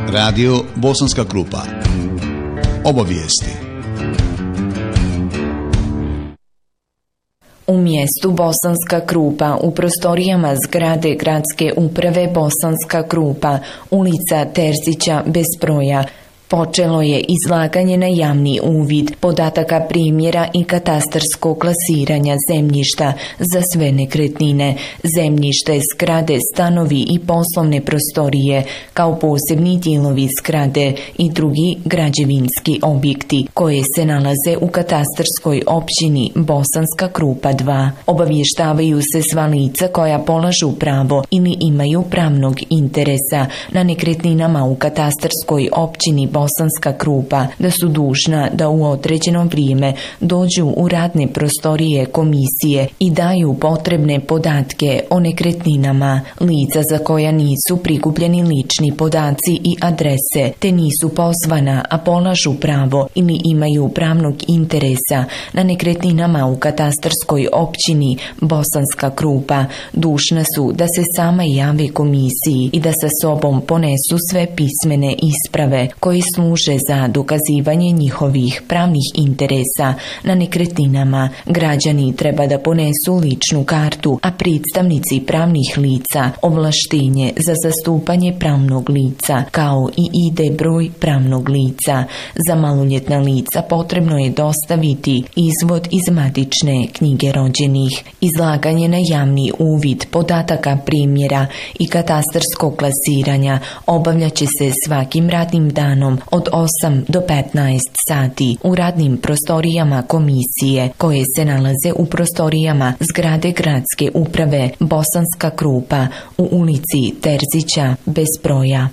Radio Bosanska Krupa. Obavijesti. U mjestu Bosanska Krupa, u prostorijama zgrade Gradske uprave Bosanska Krupa, ulica Terzića bez broja, počelo je izlaganje na javni uvid podataka primjera i katastarskog klasiranja zemljišta za sve nekretnine, zemljište, zgrade, stanovi i poslovne prostorije kao posebni dijelovi zgrade i drugi građevinski objekti koje se nalaze u katastarskoj općini Bosanska Krupa 2. Obavještavaju se sva lica koja polažu pravo ili imaju pravnog interesa na nekretninama u katastarskoj općini Bosanska Krupa da su dužna da u određeno vrijeme dođu u radne prostorije komisije i daju potrebne podatke o nekretninama. Lica za koja nisu prikupljeni lični podaci i adrese te nisu pozvana, a polažu pravo ili imaju pravnog interesa na nekretninama u katastarskoj općini Bosanska Krupa, dužna su da se sama jave komisiji i da sa sobom ponesu sve pismene isprave koje služe za dokazivanje njihovih pravnih interesa na nekretninama. Građani treba da ponesu ličnu kartu, a predstavnici pravnih lica ovlaštenje za zastupanje pravnog lica, kao i ID broj pravnog lica. Za maloljetna lica potrebno je dostaviti izvod iz matične knjige rođenih. Izlaganje na javni uvid podataka primjera i katastarskog klasiranja obavljaće se svakim radnim danom od 8 do 15 sati u radnim prostorijama komisije koje se nalaze u prostorijama zgrade Gradske uprave Bosanska Krupa u ulici Terzića bez broja.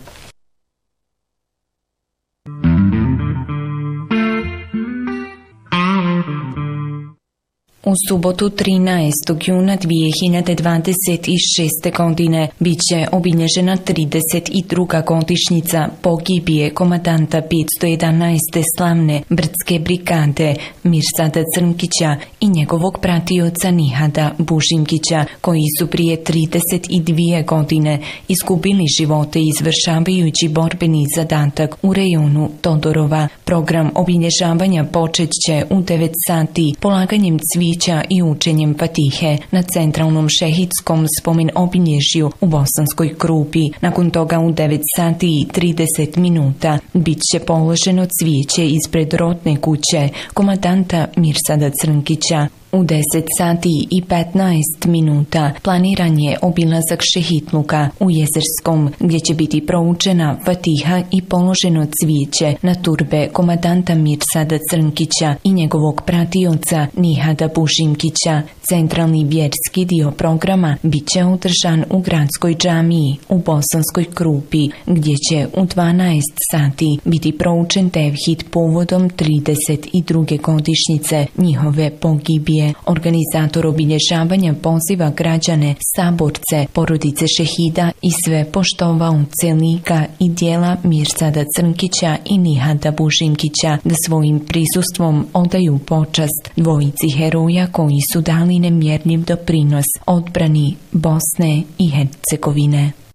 U subotu 13. juna 2026. godine bit će obilježena 32. godišnjica pogibije komandanta 511. slavne brdske brigade Mirsada Crnkića i njegovog pratioca Nihada Bužimkića, koji su prije 32 godine izgubili živote izvršavajući borbeni zadatak u rejonu Todorova. Program obilježavanja počet će u 9 sati polaganjem cvijeća i učenjem Fatihe na centralnom šehidskom spomen obilježju u Bosanskoj Krupi. Nakon toga u 9 sati i 30 minuta bit će položeno cvijeće ispred rodne kuće komandanta Mirsada Crnkića. U 10 sati i 15 minuta planiran je obilazak Šehitluka u Jezerskom, gdje će biti proučena Fatiha i položeno cvijeće na turbe komandanta Mirsada Crnkića i njegovog pratioca Nihada Bužimkića. Centralni vjerski dio programa bit će održan u gradskoj džamiji u Bosanskoj Krupi, gdje će u 12 sati biti proučen tevhid povodom 32. godišnjice njihove pogibije. Organizator obilježavanja poziva građane, saborce, porodice šehida i sve poštovaoce lika i dijela Mirsada Crnkića i Nihada Bužimkića da svojim prisustvom odaju počast dvojici heroja koji su dali nemjerljiv doprinos odbrani Bosne i Hercegovine.